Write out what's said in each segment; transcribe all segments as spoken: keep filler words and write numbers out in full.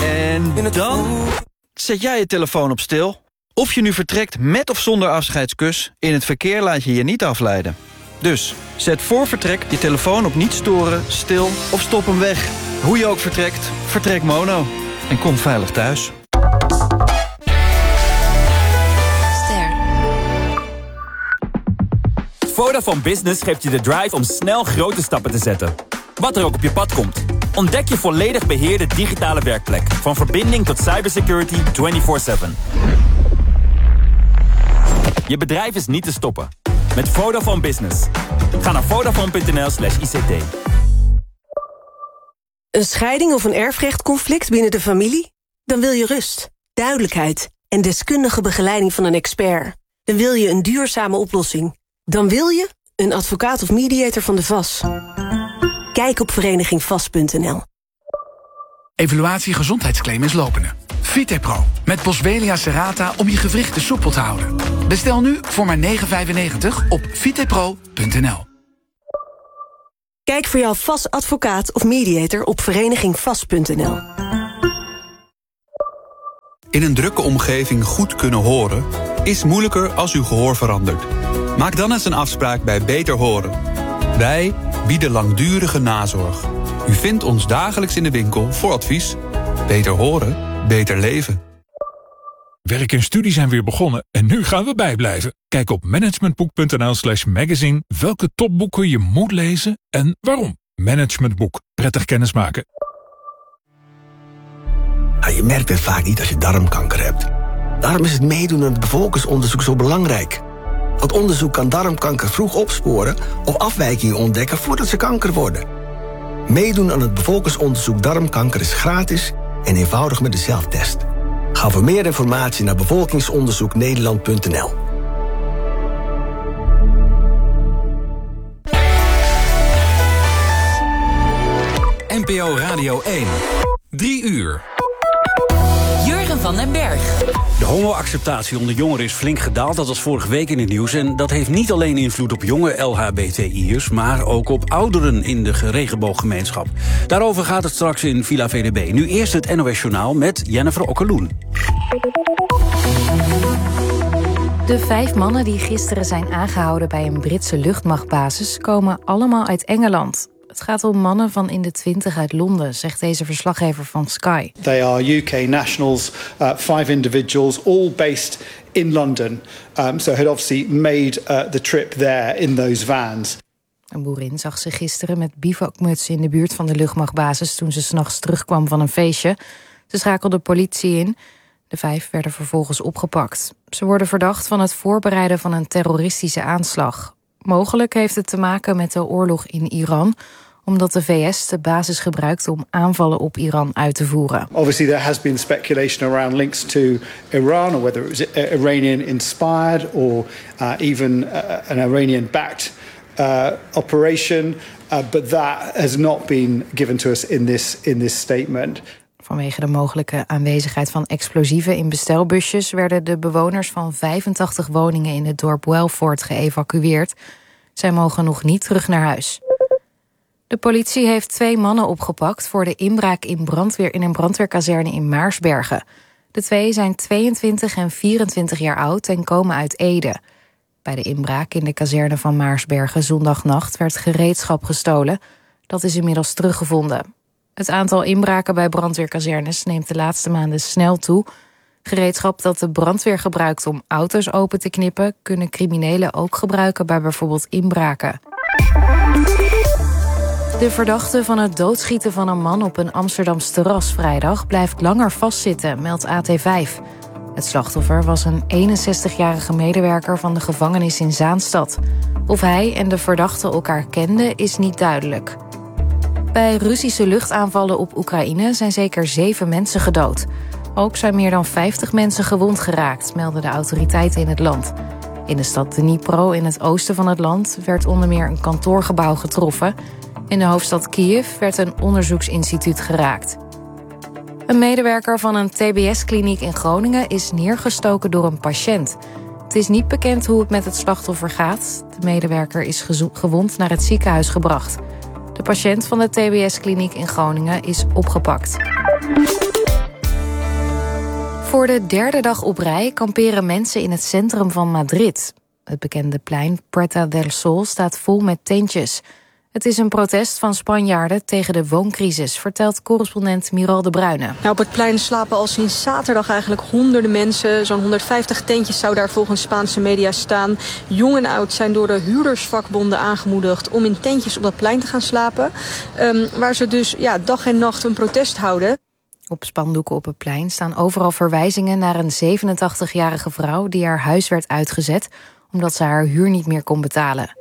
En dan zet jij je telefoon op stil. Of je nu vertrekt met of zonder afscheidskus, in het verkeer laat je je niet afleiden. Dus zet voor vertrek je telefoon op niet storen, stil of stop hem weg. Hoe je ook vertrekt, vertrek mono. En kom veilig thuis. Ster. Vodafone Business geeft je de drive om snel grote stappen te zetten. Wat er ook op je pad komt. Ontdek je volledig beheerde digitale werkplek. Van verbinding tot cybersecurity vierentwintig zeven. Je bedrijf is niet te stoppen. Met Vodafone Business. Ga naar vodafone.nl slash ict. Een scheiding of een erfrechtconflict binnen de familie? Dan wil je rust, duidelijkheid en deskundige begeleiding van een expert. Dan wil je een duurzame oplossing. Dan wil je een advocaat of mediator van de V A S. Kijk op vereniging vast punt n l. Evaluatie gezondheidsclaim is lopende. Vitepro met Boswellia serrata om je gewrichten soepel te houden. Bestel nu voor maar negen vijfennegentig op vitepro punt n l. Kijk voor jouw V A S advocaat of mediator op vereniging vast punt n l. In een drukke omgeving goed kunnen horen is moeilijker als uw gehoor verandert. Maak dan eens een afspraak bij Beter Horen. Wij bieden langdurige nazorg. U vindt ons dagelijks in de winkel voor advies. Beter horen, beter leven. Werk en studie zijn weer begonnen en nu gaan we bijblijven. Kijk op managementboek.nl slash magazine welke topboeken je moet lezen en waarom. Managementboek. Prettig kennismaken. Nou, je merkt het vaak niet als je darmkanker hebt. Daarom is het meedoen aan het bevolkingsonderzoek zo belangrijk. Het onderzoek kan darmkanker vroeg opsporen of afwijkingen ontdekken voordat ze kanker worden. Meedoen aan het bevolkingsonderzoek darmkanker is gratis en eenvoudig met de zelftest. Ga voor meer informatie naar bevolkingsonderzoek nederland punt n l. N P O Radio één. Drie uur. Jurgen van den Berg. De homoacceptatie onder jongeren is flink gedaald. Dat was vorige week in het nieuws. En dat heeft niet alleen invloed op jonge L H B T I'ers... maar ook op ouderen in de regenbooggemeenschap. Daarover gaat het straks in Villa V D B. Nu eerst het N O S Journaal met Jennifer Okkeloen. De vijf mannen die gisteren zijn aangehouden bij een Britse luchtmachtbasis... komen allemaal uit Engeland. Het gaat om mannen van in de twintig uit Londen, zegt deze verslaggever van Sky. They are U K nationals, uh, five individuals, all based in London. Um, so had obviously made uh, the trip there in those vans. Een boerin zag ze gisteren met bivakmutsen in de buurt van de luchtmachtbasis toen ze 's nachts terugkwam van een feestje. Ze schakelde politie in. De vijf werden vervolgens opgepakt. Ze worden verdacht van het voorbereiden van een terroristische aanslag. Mogelijk heeft het te maken met de oorlog in Iran, omdat de V S de basis gebruikt om aanvallen op Iran uit te voeren. Obviously there has been speculation around links to Iran, or whether it was Iranian inspired or uh, even uh, an Iranian backed uh, operation, uh, but that has not been given to us in this in this statement. Vanwege de mogelijke aanwezigheid van explosieven in bestelbusjes werden de bewoners van vijfentachtig woningen in het dorp Welford geëvacueerd. Zij mogen nog niet terug naar huis. De politie heeft twee mannen opgepakt voor de inbraak in, brandweer, in een brandweerkazerne in Maarsbergen. De twee zijn tweeëntwintig en vierentwintig jaar oud en komen uit Ede. Bij de inbraak in de kazerne van Maarsbergen zondagnacht werd gereedschap gestolen. Dat is inmiddels teruggevonden. Het aantal inbraken bij brandweerkazernes neemt de laatste maanden snel toe. Gereedschap dat de brandweer gebruikt om auto's open te knippen, kunnen criminelen ook gebruiken bij bijvoorbeeld inbraken. De verdachte van het doodschieten van een man op een Amsterdams terras vrijdag blijft langer vastzitten, meldt A T vijf. Het slachtoffer was een eenenzestigjarige medewerker van de gevangenis in Zaanstad. Of hij en de verdachte elkaar kenden is niet duidelijk. Bij Russische luchtaanvallen op Oekraïne zijn zeker zeven mensen gedood. Ook zijn meer dan vijftig mensen gewond geraakt, melden de autoriteiten in het land. In de stad Dnipro in het oosten van het land werd onder meer een kantoorgebouw getroffen. In de hoofdstad Kiev werd een onderzoeksinstituut geraakt. Een medewerker van een T B S-kliniek in Groningen is neergestoken door een patiënt. Het is niet bekend hoe het met het slachtoffer gaat. De medewerker is gezo- gewond naar het ziekenhuis gebracht. De patiënt van de T B S-kliniek in Groningen is opgepakt. Voor de derde dag op rij kamperen mensen in het centrum van Madrid. Het bekende plein Puerta del Sol staat vol met tentjes. Het is een protest van Spanjaarden tegen de wooncrisis, vertelt correspondent Miral de Bruyne. Nou, op het plein slapen al sinds zaterdag eigenlijk honderden mensen. Zo'n honderdvijftig tentjes zou daar volgens Spaanse media staan. Jong en oud zijn door de huurdersvakbonden aangemoedigd om in tentjes op dat plein te gaan slapen. Um, waar ze dus ja, dag en nacht een protest houden. Op spandoeken op het plein staan overal verwijzingen naar een zevenentachtigjarige vrouw die haar huis werd uitgezet omdat ze haar huur niet meer kon betalen.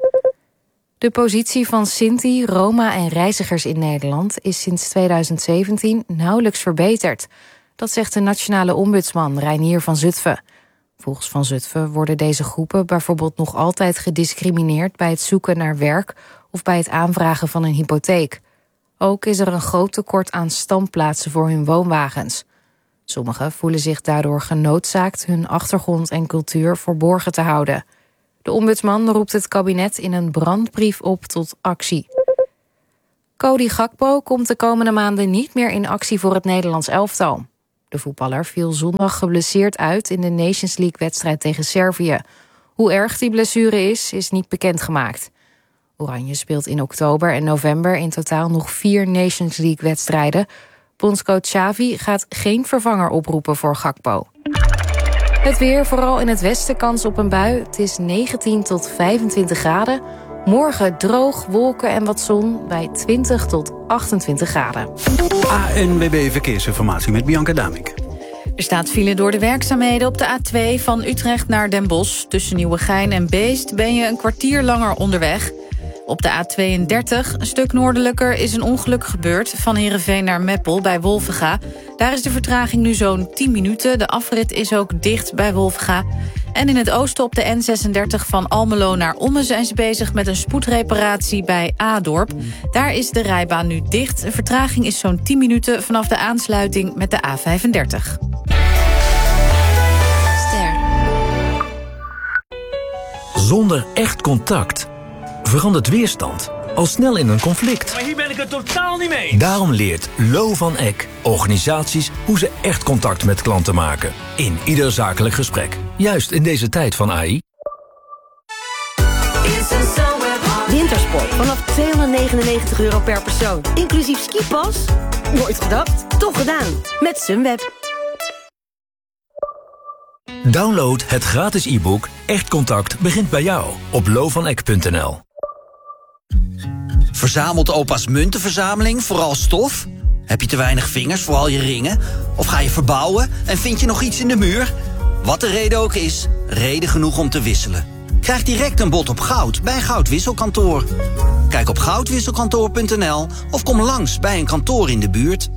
De positie van Sinti, Roma en reizigers in Nederland is sinds tweeduizend zeventien nauwelijks verbeterd. Dat zegt de nationale ombudsman Reinier van Zutphen. Volgens Van Zutphen worden deze groepen bijvoorbeeld nog altijd gediscrimineerd bij het zoeken naar werk of bij het aanvragen van een hypotheek. Ook is er een groot tekort aan standplaatsen voor hun woonwagens. Sommigen voelen zich daardoor genoodzaakt hun achtergrond en cultuur verborgen te houden. De ombudsman roept het kabinet in een brandbrief op tot actie. Cody Gakpo komt de komende maanden niet meer in actie voor het Nederlands elftal. De voetballer viel zondag geblesseerd uit in de Nations League-wedstrijd tegen Servië. Hoe erg die blessure is, is niet bekendgemaakt. Oranje speelt in oktober en november in totaal nog vier Nations League-wedstrijden. Bondscoach Xavi gaat geen vervanger oproepen voor Gakpo. Het weer, vooral in het westen kans op een bui. Het is negentien tot vijfentwintig graden. Morgen droog, wolken en wat zon bij twintig tot achtentwintig graden. A N W B Verkeersinformatie met Bianca Damink. Er staat file door de werkzaamheden op de A twee van Utrecht naar Den Bosch. Tussen Nieuwegein en Beest ben je een kwartier langer onderweg. Op de A tweeëndertig, een stuk noordelijker, is een ongeluk gebeurd van Heerenveen naar Meppel bij Wolvenga. Daar is de vertraging nu zo'n tien minuten. De afrit is ook dicht bij Wolvenga. En in het oosten op de N zesendertig van Almelo naar Ommen zijn ze bezig met een spoedreparatie bij Adorp. Daar is de rijbaan nu dicht. De vertraging is zo'n tien minuten vanaf de aansluiting met de A vijfendertig. Ster. Zonder echt contact verandert weerstand al snel in een conflict. Maar hier ben ik het totaal niet mee. Daarom leert Lo van Eck organisaties hoe ze echt contact met klanten maken. In ieder zakelijk gesprek. Juist in deze tijd van A I. Wintersport vanaf tweehonderdnegenennegentig euro per persoon. Inclusief skipas? Nooit gedacht, toch gedaan. Met Sunweb. Download het gratis e-book Echt Contact begint bij jou op lovaneck punt n l. Verzamelt opa's muntenverzameling vooral stof? Heb je te weinig vingers voor al je ringen? Of ga je verbouwen en vind je nog iets in de muur? Wat de reden ook is, reden genoeg om te wisselen. Krijg direct een bod op goud bij Goudwisselkantoor. Kijk op goudwisselkantoor punt n l of kom langs bij een kantoor in de buurt.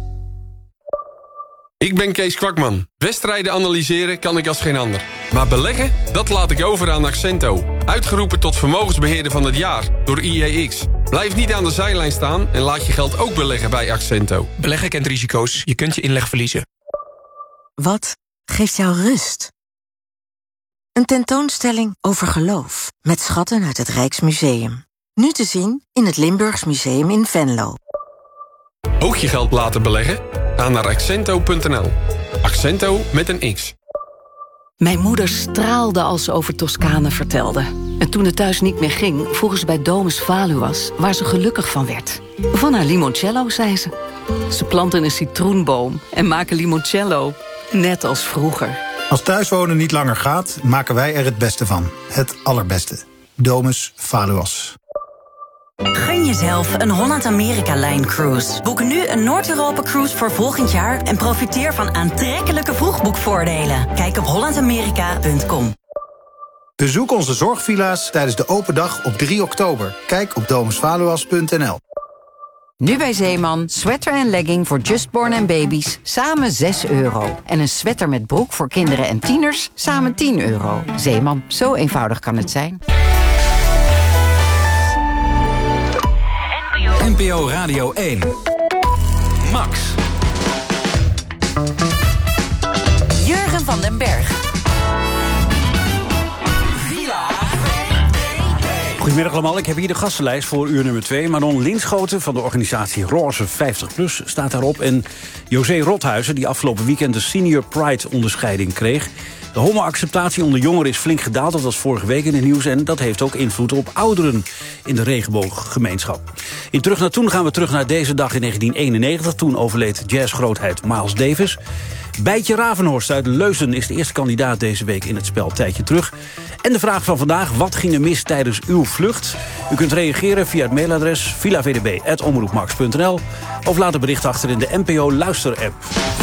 Ik ben Kees Kwakman. Wedstrijden analyseren kan ik als geen ander. Maar beleggen, dat laat ik over aan Accento. Uitgeroepen tot vermogensbeheerder van het jaar door I E X. Blijf niet aan de zijlijn staan en laat je geld ook beleggen bij Accento. Beleggen kent risico's. Je kunt je inleg verliezen. Wat geeft jou rust? Een tentoonstelling over geloof met schatten uit het Rijksmuseum. Nu te zien in het Limburgs Museum in Venlo. Ook je geld laten beleggen? Ga naar accento punt n l. Accento met een X. Mijn moeder straalde als ze over Toscane vertelde. En toen het thuis niet meer ging, vroegen ze bij Domus Valuas waar ze gelukkig van werd. Van haar limoncello, zei ze. Ze planten een citroenboom en maken limoncello, net als vroeger. Als thuiswonen niet langer gaat, maken wij er het beste van. Het allerbeste. Domus Valuas. Gun jezelf een Holland-Amerika-lijn-cruise. Boek nu een Noord-Europa-cruise voor volgend jaar en profiteer van aantrekkelijke vroegboekvoordelen. Kijk op holland amerika punt com. Bezoek onze zorgvilla's tijdens de open dag op drie oktober. Kijk op domus valuas punt n l. Nu bij Zeeman, sweater en legging voor Justborn en baby's, samen zes euro. En een sweater met broek voor kinderen en tieners, samen tien euro. Zeeman, zo eenvoudig kan het zijn. N P O Radio één. Max. Jurgen van den Berg. Goedemiddag allemaal, ik heb hier de gastenlijst voor uur nummer twee. Manon Linschoten van de organisatie Roze vijftig plus staat daarop. En José Rothuizen, die afgelopen weekend de Senior Pride-onderscheiding kreeg. De homo-acceptatie onder jongeren is flink gedaald, dat was vorige week in het nieuws. En dat heeft ook invloed op ouderen in de regenbooggemeenschap. In Terug naar Toen gaan we terug naar deze dag in negentien eenennegentig. Toen overleed jazzgrootheid Miles Davis. Bijtje Ravenhorst uit Leusden is de eerste kandidaat deze week in het spel Tijdje Terug. En de vraag van vandaag, wat ging er mis tijdens uw vlucht? U kunt reageren via het mailadres villa v d b apenstaartje omroepmax punt n l of laat een bericht achter in de N P O Luister-app.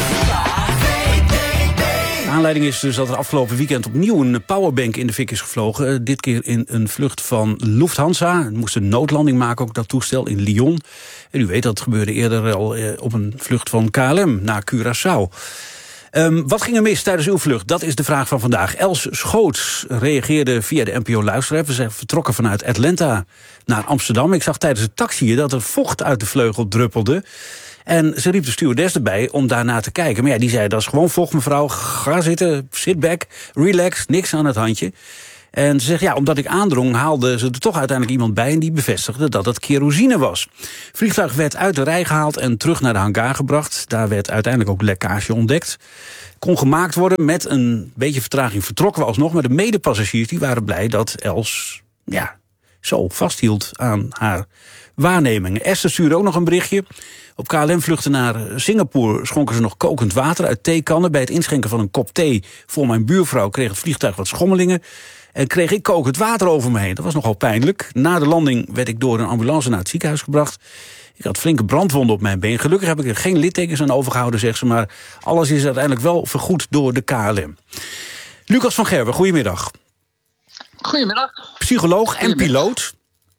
De aanleiding is dus dat er afgelopen weekend opnieuw een powerbank in de fik is gevlogen. Dit keer in een vlucht van Lufthansa. Het moest een noodlanding maken, ook dat toestel, in Lyon. En u weet, dat gebeurde eerder al op een vlucht van K L M naar Curaçao. Um, wat ging er mis tijdens uw vlucht? Dat is de vraag van vandaag. Els Schoots reageerde via de N P O Luisterapp. We zijn vertrokken vanuit Atlanta naar Amsterdam. Ik zag tijdens het taxiën dat er vocht uit de vleugel druppelde. En ze riep de stewardess erbij om daarna te kijken. Maar ja, die zei, dat is gewoon vocht, mevrouw. Ga zitten, sit back, relax, niks aan het handje. En ze zegt, ja, omdat ik aandrong, haalde ze er toch uiteindelijk iemand bij en die bevestigde dat het kerosine was. Het vliegtuig werd uit de rij gehaald en terug naar de hangar gebracht. Daar werd uiteindelijk ook lekkage ontdekt. Kon gemaakt worden. Met een beetje vertraging vertrokken we alsnog. Maar de medepassagiers die waren blij dat Els, ja, zo vasthield aan haar waarnemingen. Esther stuurde ook nog een berichtje. Op K L M-vluchten naar Singapore schonken ze nog kokend water uit theekannen. Bij het inschenken van een kop thee voor mijn buurvrouw kreeg het vliegtuig wat schommelingen. En kreeg ik kokend water over me heen. Dat was nogal pijnlijk. Na de landing werd ik door een ambulance naar het ziekenhuis gebracht. Ik had flinke brandwonden op mijn been. Gelukkig heb ik er geen littekens aan overgehouden, zegt ze. Maar alles is uiteindelijk wel vergoed door de K L M. Lucas van Gerwen, goedemiddag. Goedemiddag. Psycholoog en piloot.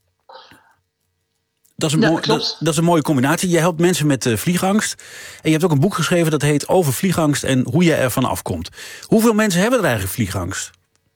Dat is, een ja, mooi, dat, dat is een mooie combinatie. Je helpt mensen met uh, vliegangst. En je hebt ook een boek geschreven dat heet Over vliegangst en hoe je ervan afkomt. Hoeveel mensen hebben er eigenlijk vliegangst?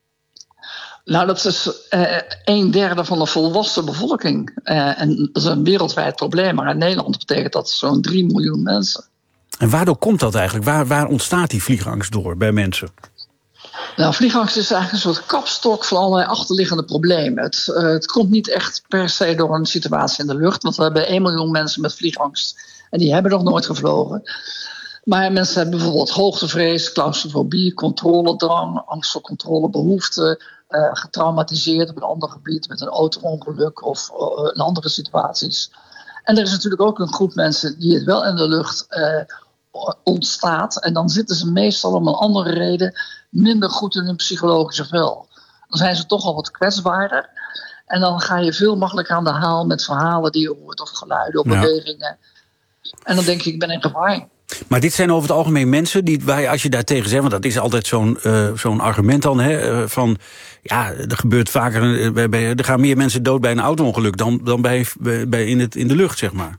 Nou, dat is uh, een derde van de volwassen bevolking. Uh, en dat is een wereldwijd probleem. Maar in Nederland betekent dat zo'n drie miljoen mensen. En waardoor komt dat eigenlijk? Waar, waar ontstaat die vliegangst door bij mensen? Nou, vliegangst is eigenlijk een soort kapstok van allerlei achterliggende problemen. Het, uh, het komt niet echt per se door een situatie in de lucht. Want we hebben één miljoen mensen met vliegangst. En die hebben nog nooit gevlogen. Maar mensen hebben bijvoorbeeld hoogtevrees, claustrofobie, controledrang, angst voor controlebehoeften. Uh, getraumatiseerd op een ander gebied met een auto-ongeluk of uh, in andere situaties. En er is natuurlijk ook een groep mensen die het wel in de lucht uh, ontstaat. En dan zitten ze meestal om een andere reden minder goed in hun psychologische vel. Dan zijn ze toch al wat kwetsbaarder. En dan ga je veel makkelijker aan de haal met verhalen die je hoort of geluiden of ja. bewegingen. En dan denk ik, ik ben in gevaar. Maar dit zijn over het algemeen mensen die, waar je, als je daar tegen zegt, want dat is altijd zo'n, uh, zo'n argument dan, hè, uh, van ja, er gebeurt vaker, uh, bij, bij, er gaan meer mensen dood bij een auto-ongeluk dan, dan bij, bij, bij in, het, in de lucht, zeg maar.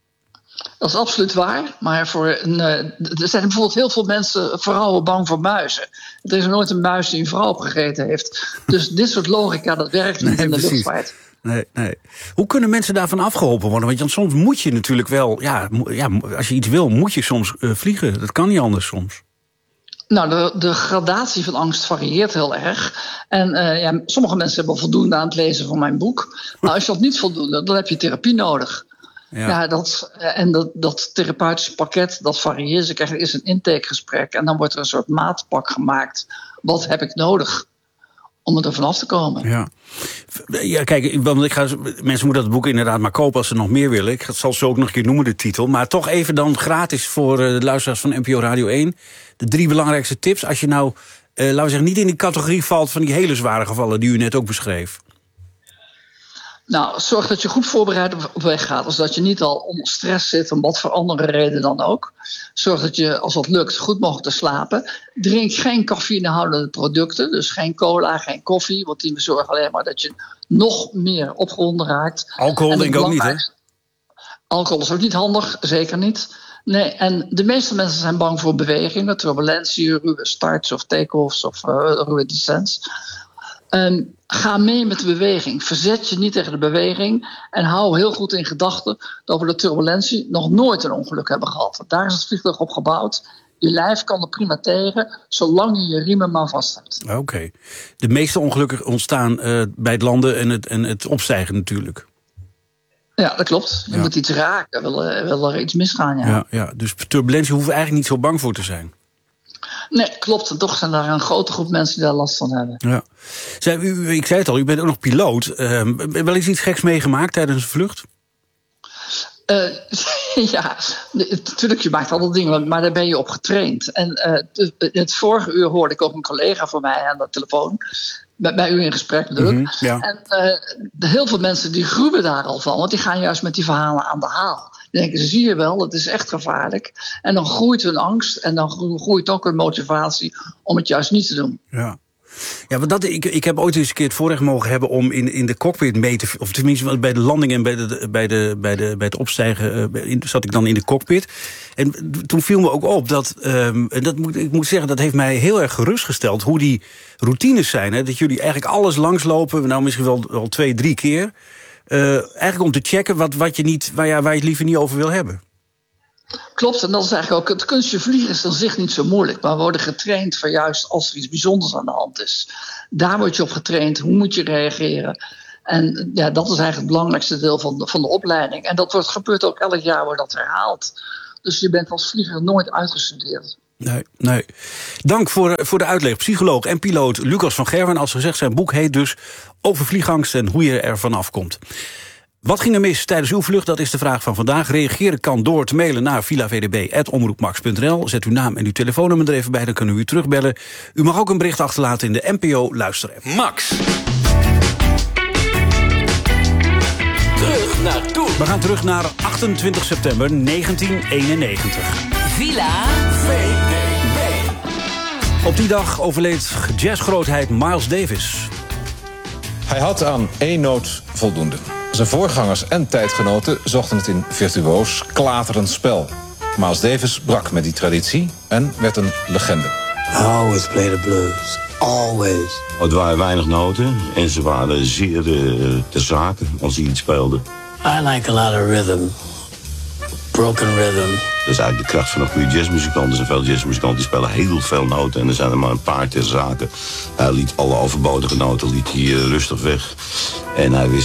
Dat is absoluut waar, maar voor een, uh, er zijn bijvoorbeeld heel veel mensen, vrouwen, bang voor muizen. Er is nooit een muis die een vrouw opgegeten heeft. Dus dit soort logica, dat werkt niet nee, in de precies. luchtvaart. Nee, nee. Hoe kunnen mensen daarvan afgeholpen worden? Want soms moet je natuurlijk wel, ja, ja als je iets wil, moet je soms uh, vliegen. Dat kan niet anders soms. Nou, de, de gradatie van angst varieert heel erg. En uh, ja, sommige mensen hebben voldoende aan het lezen van mijn boek. Maar als je dat niet voldoende, dan heb je therapie nodig. Ja. Ja, dat, en dat, dat therapeutische pakket, dat varieert. Je krijgt eerst een intakegesprek en dan wordt er een soort maatpak gemaakt. Wat heb ik nodig om er vanaf te komen? Ja, ja kijk, want ik ga, mensen moeten dat boek inderdaad maar kopen als ze nog meer willen. Ik zal zo ook nog een keer noemen, de titel. Maar toch even dan gratis voor de luisteraars van N P O Radio één. De drie belangrijkste tips. Als je nou, eh, laten we zeggen, niet in die categorie valt van die hele zware gevallen die u net ook beschreef. Nou, zorg dat je goed voorbereid op weg gaat. Dus dat je niet al onder stress zit, om wat voor andere reden dan ook. Zorg dat je, als dat lukt, goed mogelijk te slapen. Drink geen cafeïnehoudende producten. Dus geen cola, geen koffie. Want die zorgen alleen maar dat je nog meer opgewonden raakt. Alcohol denk ik ook niet, hè? Alcohol is ook niet handig, zeker niet. Nee, en de meeste mensen zijn bang voor bewegingen. Turbulentie, ruwe starts of take-offs of uh, ruwe descents. Um, ga mee met de beweging. Verzet je niet tegen de beweging. En hou heel goed in gedachten dat we de turbulentie nog nooit een ongeluk hebben gehad. Daar is het vliegtuig op gebouwd. Je lijf kan er prima tegen, zolang je je riemen maar vast hebt. Oké. Okay. De meeste ongelukken ontstaan uh, bij het landen en het, en het opstijgen natuurlijk. Ja, dat klopt. Je ja. moet iets raken, wil, wil er iets misgaan. Ja. Ja, ja. Dus turbulentie hoeven we eigenlijk niet zo bang voor te zijn. Nee, klopt. En toch zijn er een grote groep mensen die daar last van hebben. Ja. Zij, u, ik zei het al, u bent ook nog piloot. Uh, wel eens iets geks meegemaakt tijdens een vlucht? Uh, ja, natuurlijk, je maakt altijd dingen, maar daar ben je op getraind. En uh, het vorige uur hoorde ik ook een collega van mij aan de telefoon, bij, bij u in gesprek natuurlijk. Mm-hmm, ja. En uh, de, heel veel mensen die gruwen daar al van, want die gaan juist met die verhalen aan de haal. Dan denken ze, zie je wel, het is echt gevaarlijk. En dan groeit hun angst en dan groeit ook hun motivatie om het juist niet te doen. Ja. Ja, want dat, ik, ik heb ooit eens een keer het voorrecht mogen hebben om in, in de cockpit mee te... of tenminste bij de landing en bij, de, bij, de, bij, de, bij het opstijgen uh, in, zat ik dan in de cockpit. En toen viel me ook op dat... Um, en dat moet, ik moet zeggen, dat heeft mij heel erg gerustgesteld hoe die routines zijn. Hè, dat jullie eigenlijk alles langslopen, nou misschien wel, wel twee, drie keer. Uh, eigenlijk om te checken wat, wat je niet, waar, ja, waar je het liever niet over wil hebben. Klopt, en dat is eigenlijk ook... Het kunstje vliegen is aan zich niet zo moeilijk. Maar we worden getraind voor juist als er iets bijzonders aan de hand is. Daar word je op getraind. Hoe moet je reageren? En ja, dat is eigenlijk het belangrijkste deel van de, van de opleiding. En dat wordt, gebeurt ook elk jaar, wordt dat herhaald. Dus je bent als vlieger nooit uitgestudeerd. Nee, nee. Dank voor, voor de uitleg. Psycholoog en piloot Lucas van Gerwen. Als gezegd, zijn boek heet dus Over vliegangst en hoe je er vanaf komt. Wat ging er mis tijdens uw vlucht? Dat is de vraag van vandaag. Reageren kan door te mailen naar villa v d b apenstaartje omroepmax punt n l. Zet uw naam en uw telefoonnummer er even bij, dan kunnen we u terugbellen. U mag ook een bericht achterlaten in de N P O luisterapp. Max. Terug naar toen. We gaan terug naar achtentwintig september negentien eenennegentig. Villa V D B. Op die dag overleed jazzgrootheid Miles Davis. Hij had aan één noot voldoende. Zijn voorgangers en tijdgenoten zochten het in virtuoos, klaterend spel. Miles Davis brak met die traditie en werd een legende. I always play the blues. Always. Het waren weinig noten en ze waren zeer uh, ter zake als hij iets speelde. I like a lot of rhythm. Broken rhythm. Dat is eigenlijk de kracht van een goede jazzmuzikant. Er zijn veel jazzmuzikanten die spelen heel veel noten en er zijn er maar een paar ter zake. Hij liet alle overbodige noten liet hij, uh, rustig weg. En hij wist